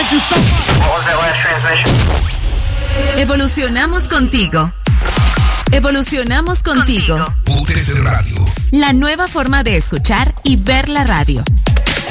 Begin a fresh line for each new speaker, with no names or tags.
Thank you so much.
What was that last transmission?
Evolucionamos contigo. Evolucionamos contigo.
UTC Radio.
La nueva forma de escuchar y ver la radio.